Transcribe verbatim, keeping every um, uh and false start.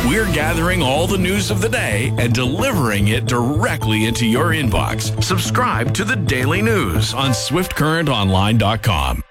We're gathering all the news of the day and delivering it directly into your inbox. Subscribe to the Daily News on Swift Current Online dot com.